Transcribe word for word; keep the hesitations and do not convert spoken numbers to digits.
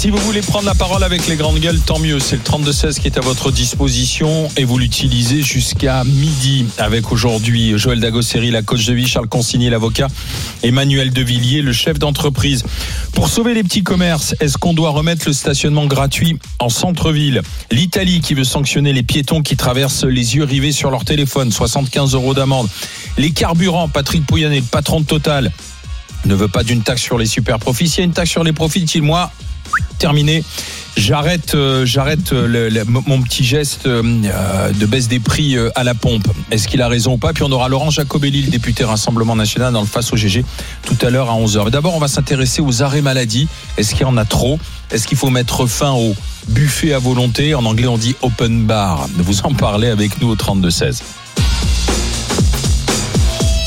Si vous voulez prendre la parole avec les grandes gueules, tant mieux. C'est le trente-deux seize qui est à votre disposition et vous l'utilisez jusqu'à midi avec aujourd'hui Joël Dagosseri, la coach de vie, Charles Consigny, l'avocat, Emmanuel Devilliers, le chef d'entreprise. Pour sauver les petits commerces, est-ce qu'on doit remettre le stationnement gratuit en centre-ville? L'Italie qui veut sanctionner les piétons qui traversent les yeux rivés sur leur téléphone, soixante-quinze euros d'amende. Les carburants, Patrick Pouyanné, le patron de Total, ne veut pas d'une taxe sur les super profits. S'il y a une taxe sur les profits, dit-il, moi, terminé. J'arrête, euh, j'arrête le, le, mon petit geste euh, de baisse des prix euh, à la pompe. Est-ce qu'il a raison ou pas? Puis on aura Laurent Jacobelli, le député Rassemblement National, dans le Face au G G tout à l'heure à onze heures. Mais d'abord, on va s'intéresser aux arrêts maladie. Est-ce qu'il y en a trop? Est-ce qu'il faut mettre fin au buffet à volonté? En anglais, on dit open bar. Vous en parlez avec nous au trente-deux seize.